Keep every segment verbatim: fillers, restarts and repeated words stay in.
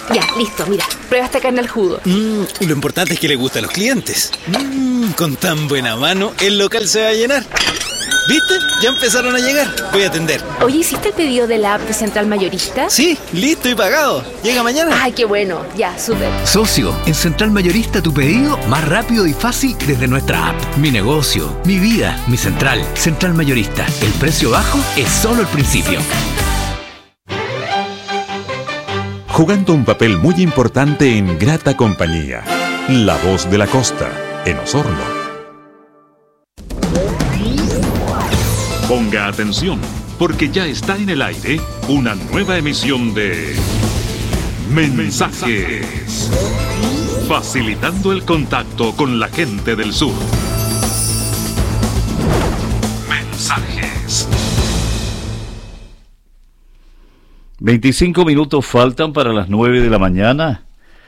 Ya, listo, mira, prueba esta carne al jugo. Mm, lo importante es que le gusta a los clientes. Mm, con tan buena mano, el local se va a llenar. ¿Viste? Ya empezaron a llegar. Voy a atender. Oye, ¿hiciste el pedido de la app de Central Mayorista? Sí, listo y pagado. Llega mañana. Ay, qué bueno. Ya, súper. Socio, en Central Mayorista tu pedido más rápido y fácil desde nuestra app. Mi negocio, mi vida, mi central. Central Mayorista. El precio bajo es solo el principio. Jugando un papel muy importante en grata compañía. La Voz de la Costa, en Osorno. Ponga atención, porque ya está en el aire una nueva emisión de Mensajes, facilitando el contacto con la gente del sur. Mensajes. veinticinco minutos faltan para las nueve de la mañana.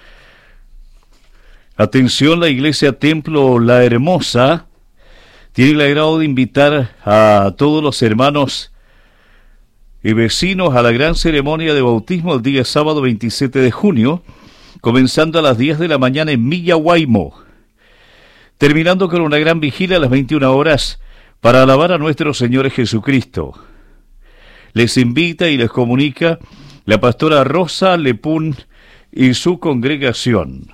Atención, la Iglesia Templo La Hermosa tiene el agrado de invitar a todos los hermanos y vecinos a la gran ceremonia de bautismo el día sábado veintisiete de junio, comenzando a las diez de la mañana en Milla Guaymo, terminando con una gran vigilia a las veintiuna horas para alabar a nuestro Señor Jesucristo. Les invita y les comunica la pastora Rosa Lepún y su congregación.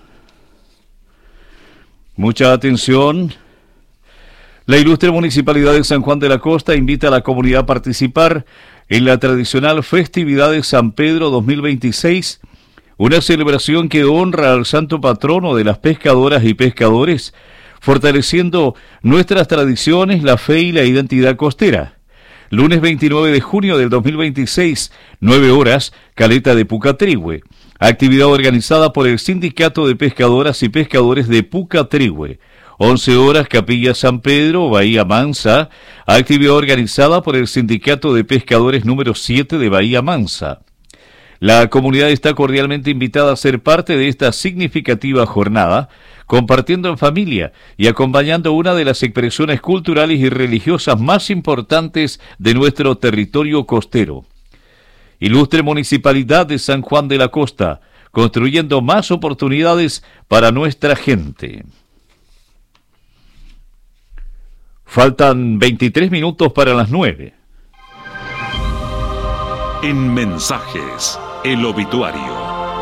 Mucha atención. La ilustre Municipalidad de San Juan de la Costa invita a la comunidad a participar en la tradicional festividad de San Pedro dos mil veintiséis, una celebración que honra al santo patrono de las pescadoras y pescadores, fortaleciendo nuestras tradiciones, la fe y la identidad costera. Lunes veintinueve de junio del dos mil veintiséis, nueve horas, Caleta de Pucatrihue. Actividad organizada por el Sindicato de Pescadoras y Pescadores de Pucatrihue. once horas, Capilla San Pedro, Bahía Mansa, actividad organizada por el Sindicato de Pescadores número siete de Bahía Mansa. La comunidad está cordialmente invitada a ser parte de esta significativa jornada, compartiendo en familia y acompañando una de las expresiones culturales y religiosas más importantes de nuestro territorio costero. Ilustre Municipalidad de San Juan de la Costa, construyendo más oportunidades para nuestra gente. Faltan veintitrés minutos para las nueve. En Mensajes, el obituario.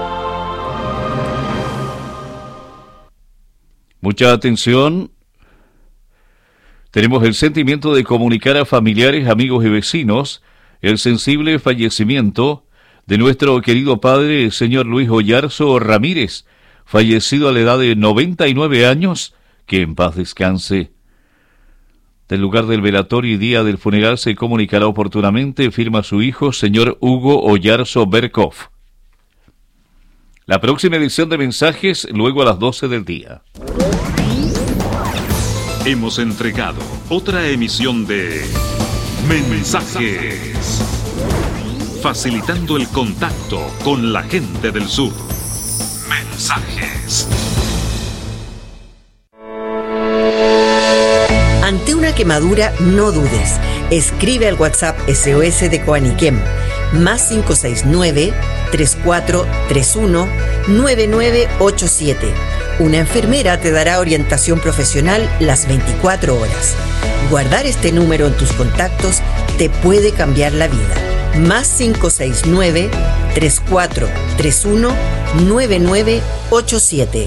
Mucha atención. Tenemos el sentimiento de comunicar a familiares, amigos y vecinos el sensible fallecimiento de nuestro querido padre, el señor Luis Oyarzo Ramírez, fallecido a la edad de noventa y nueve años, que en paz descanse. Del lugar del velatorio y día del funeral se comunicará oportunamente, firma su hijo, señor Hugo Oyarzo Berkov. La próxima edición de Mensajes, luego a las doce del día. Hemos entregado otra emisión de Mensajes, facilitando el contacto con la gente del sur. Mensajes. Ante una quemadura, no dudes. Escribe al WhatsApp S O S de Coaniquem, más cinco seis nueve, tres cuatro tres uno, nueve nueve ocho siete. Una enfermera te dará orientación profesional las veinticuatro horas. Guardar este número en tus contactos te puede cambiar la vida. Más cinco seis nueve, tres cuatro tres uno, nueve nueve ocho siete.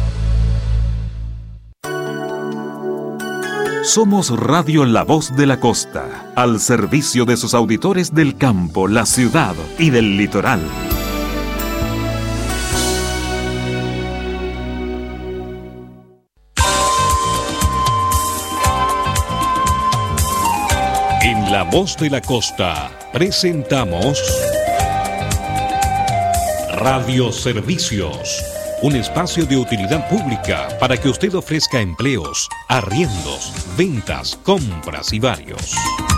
Somos Radio La Voz de la Costa, al servicio de sus auditores del campo, la ciudad y del litoral. En La Voz de la Costa presentamos Radio Servicios, un espacio de utilidad pública para que usted ofrezca empleos, arriendos, ventas, compras y varios.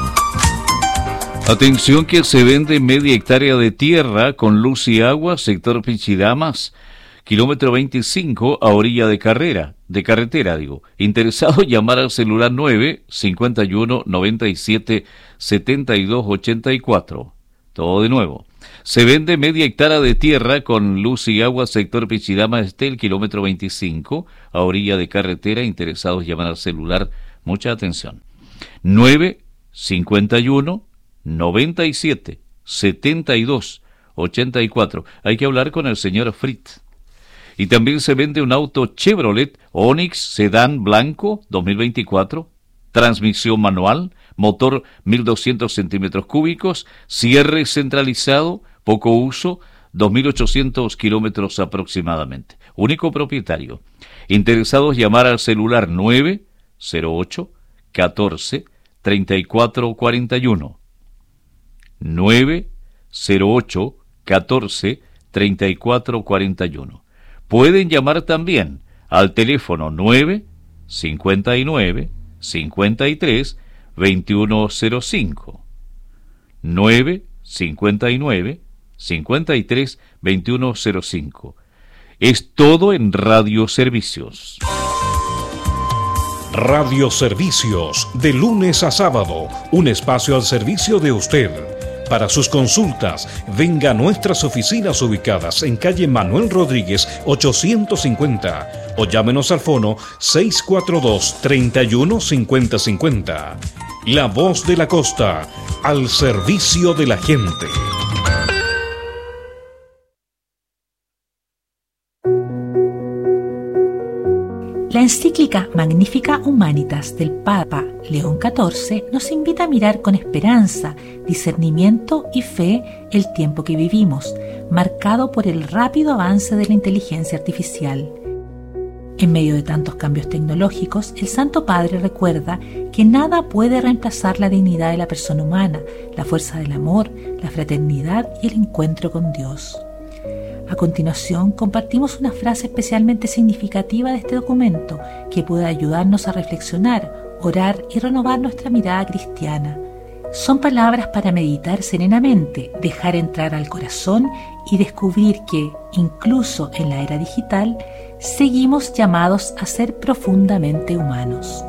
Atención que se vende media hectárea de tierra con luz y agua, sector Pichidamas, kilómetro veinticinco a orilla de carrera, de carretera digo. Interesado, llamar al celular nueve cincuenta y uno noventa y siete setenta y dos ochenta y cuatro. Todo de nuevo. Se vende media hectárea de tierra con luz y agua, sector Pichidama Estel, kilómetro veinticinco, a orilla de carretera. Interesados llaman al celular. Mucha atención. nueve cincuenta y uno, noventa y siete, setenta y dos, ochenta y cuatro. Hay que hablar con el señor Fritz. Y también se vende un auto Chevrolet Onix Sedán blanco dos mil veinticuatro, transmisión manual, motor mil doscientos centímetros cúbicos, cierre centralizado, poco uso, dos mil ochocientos kilómetros aproximadamente. Único propietario. Interesados llamar al celular nueve cero ocho, catorce, treinta y cuatro cuarenta y uno. nueve cero ocho, catorce, treinta y cuatro cuarenta y uno. Pueden llamar también al teléfono nueve cincuenta y nueve, cincuenta y tres, veintiuno cero cinco. nueve cincuenta y nueve, cincuenta y tres, veintiuno cero cinco. Es todo en Radioservicios. Radioservicios, de lunes a sábado, un espacio al servicio de usted. Para sus consultas, venga a nuestras oficinas ubicadas en calle Manuel Rodríguez ochocientos cincuenta o llámenos al fono seis cuatro dos, treinta y uno, cincuenta cincuenta. La Voz de la Costa, al servicio de la gente. La encíclica Magnificat Humanitas del Papa León catorce nos invita a mirar con esperanza, discernimiento y fe el tiempo que vivimos, marcado por el rápido avance de la inteligencia artificial. En medio de tantos cambios tecnológicos, el Santo Padre recuerda que nada puede reemplazar la dignidad de la persona humana, la fuerza del amor, la fraternidad y el encuentro con Dios. A continuación, compartimos una frase especialmente significativa de este documento que puede ayudarnos a reflexionar, orar y renovar nuestra mirada cristiana. Son palabras para meditar serenamente, dejar entrar al corazón y descubrir que, incluso en la era digital, seguimos llamados a ser profundamente humanos.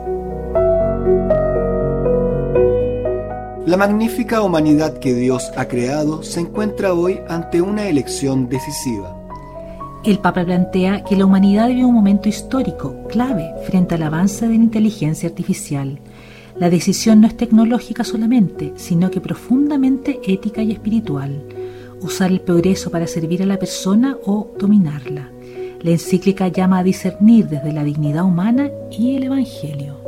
La magnífica humanidad que Dios ha creado se encuentra hoy ante una elección decisiva. El Papa plantea que la humanidad vive un momento histórico, clave, frente al avance de la inteligencia artificial. La decisión no es tecnológica solamente, sino que profundamente ética y espiritual. Usar el progreso para servir a la persona o dominarla. La encíclica llama a discernir desde la dignidad humana y el Evangelio.